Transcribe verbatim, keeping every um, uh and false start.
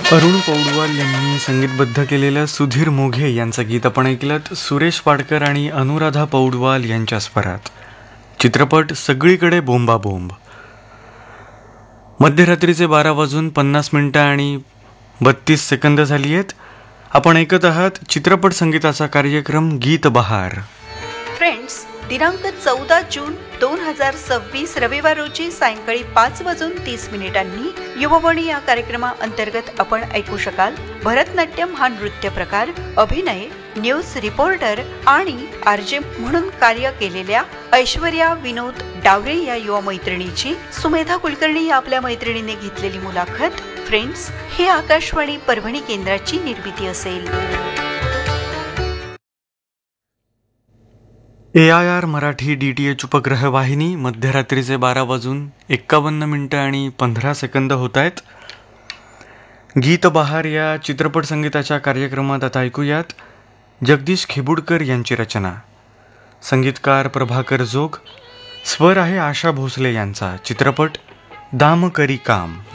अरुण पौडवाल यांनी संगीतबद्ध केलेलं सुधीर मोघे यांचं गीत आपण ऐकलं सुरेश पाडकर आणि अनुराधा पौडवाल यांच्या स्वरात. चित्रपट सगळीकडे बोंबा बोंब. मध्यरात्रीचे बारा वाजून पन्नास मिनिटं आणि बत्तीस सेकंद झाली आहेत. आपण ऐकत आहात चित्रपट संगीताचा कार्यक्रम गीत बहार. फ्रेंड्स, दिनांक चौदा जून दोन हजार सव्वीस रविवार रोजी सायंकाळी पाच वाजून तीस मिनिटांनी युववाणी या कार्यक्रमाअंतर्गत आपण ऐकू शकाल भरतनाट्यम हा नृत्य प्रकार, अभिनय, न्यूज रिपोर्टर आणि आरजे म्हणून कार्य केलेल्या ऐश्वर्या विनोद डावरे या युवा मैत्रिणीची सुमेधा कुलकर्णी या आपल्या मैत्रिणीने घेतलेली मुलाखत. फ्रेंड्स, ही आकाशवाणी परभणी केंद्राची निर्मिती असेल. ए I R Marathi D T H उपग्रह वाहिनी. मध्यरात्रीचे बारा वाजून एक्कावन्न मिनिटं आणि पंधरा सेकंद होत आहेत. गीत बहार या चित्रपट संगीताच्या कार्यक्रमात आता ऐकूयात जगदीश खेबुडकर यांची रचना. संगीतकार प्रभाकर जोग. स्वर आहे आशा भोसले यांचा. चित्रपट दाम करी काम.